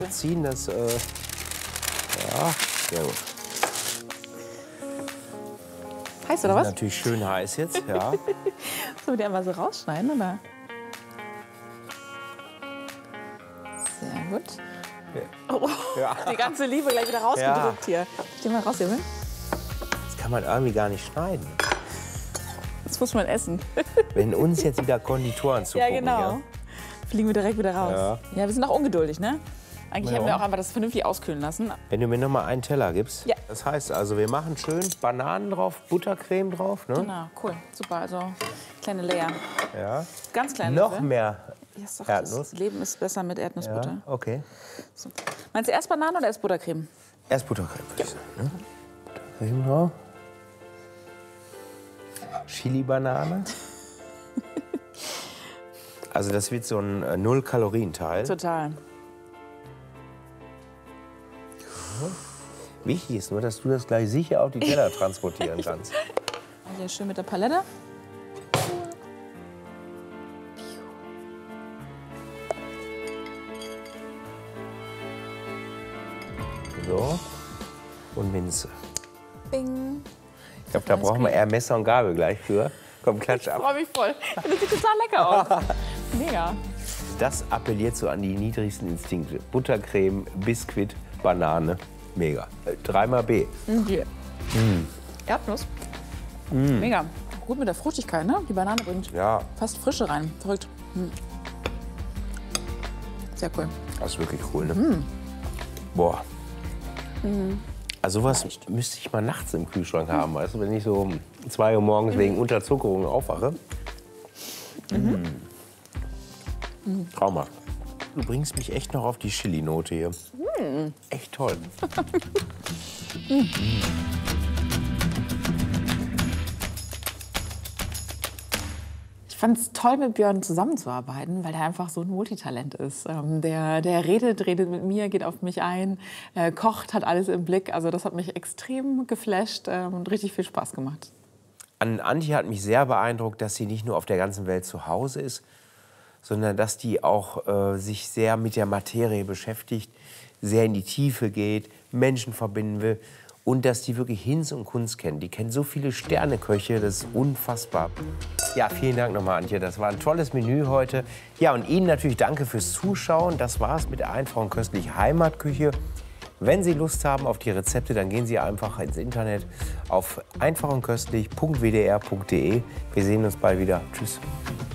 ziehen, das, ja, sehr gut. Heiß oder was? Natürlich schön heiß jetzt, ja. Sollen wir die einmal so rausschneiden, oder? Sehr gut. Oh, Ja. die ganze Liebe gleich wieder rausgedrückt hier. Steh mal raus, Junge. Das kann man irgendwie gar nicht schneiden. Das muss man essen. Wenn uns jetzt wieder Konditoren zu Ja, genau. Fliegen wir direkt wieder raus. Ja, wir sind auch ungeduldig, ne? Eigentlich hätten wir auch einfach das vernünftig auskühlen lassen. Wenn du mir noch mal einen Teller gibst. Ja. Das heißt also, wir machen schön Bananen drauf, Buttercreme drauf, ne? Genau, cool, super. Also kleine Layer. Ja. Ganz kleine Noch Löffel. mehr Ja, ist doch Erdnuss. Das Leben ist besser mit Erdnussbutter. Ja, okay. So. Meinst du erst Banane oder erst Buttercreme? Erst Buttercreme, würde ich sagen. Ne? Buttercreme drauf. Chili-Banane. Also das wird so ein Null-Kalorien-Teil. Total. Wichtig ist nur, dass du das gleich sicher auf die Teller transportieren kannst. Hier schön mit der Palette. So. Und Minze. Bing. Ich glaube, da brauchen wir eher Messer und Gabel gleich für. Komm, klatsch Ich ab. freue mich voll. Das sieht total lecker aus. Mega. Das appelliert so an die niedrigsten Instinkte. Buttercreme, Biskuit, Banane. Mega. Dreimal B. Okay. Erdnuss. Mega. Gut mit der Fruchtigkeit, ne? Die Banane bringt Ja, fast Frische rein. Verrückt. Sehr cool. das ist wirklich cool, ne? Boah. Also sowas müsste ich mal nachts im Kühlschrank haben, weißt du, wenn ich so um 2 Uhr morgens wegen Unterzuckerung aufwache. Traumhaft. Du bringst mich echt noch auf die Chili-Note hier. Echt toll. Ich fand es toll, mit Björn zusammenzuarbeiten, weil er einfach so ein Multitalent ist. Der redet mit mir, geht auf mich ein, kocht, hat alles im Blick. Also das hat mich extrem geflasht und richtig viel Spaß gemacht. An Antje hat mich sehr beeindruckt, dass sie nicht nur auf der ganzen Welt zu Hause ist, sondern dass die auch sich sehr mit der Materie beschäftigt, sehr in die Tiefe geht, Menschen verbinden will und dass die wirklich Hinz und Kunst kennt. Die kennt so viele Sterneköche, das ist unfassbar. Ja, vielen Dank nochmal, Antje. Das war ein tolles Menü heute. Ja, und Ihnen natürlich danke fürs Zuschauen. Das war's mit der einfachen köstlichen Heimatküche. Wenn Sie Lust haben auf die Rezepte, dann gehen Sie einfach ins Internet auf einfachundköstlich.wdr.de. Wir sehen uns bald wieder. Tschüss.